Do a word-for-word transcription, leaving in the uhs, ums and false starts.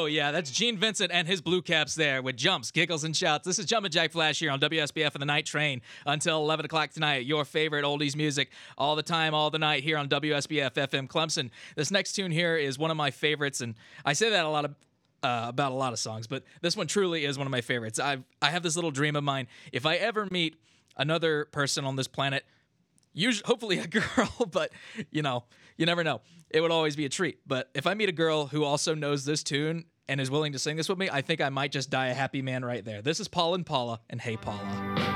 Oh, yeah, that's Gene Vincent and his Blue Caps there with jumps, giggles, and shouts. This is Jumpin' Jack Flash here on W S B F and the Night Train until eleven o'clock tonight. Your favorite oldies music all the time, all the night here on W S B F F M Clemson. This next tune here is one of my favorites, and I say that a lot of uh, about a lot of songs, but this one truly is one of my favorites. I've, I have this little dream of mine. If I ever meet another person on this planet, usually, hopefully a girl, but, you know, you never know. It would always be a treat. But if I meet a girl who also knows this tune and is willing to sing this with me, I think I might just die a happy man right there. This is Paul and Paula and Hey Paula.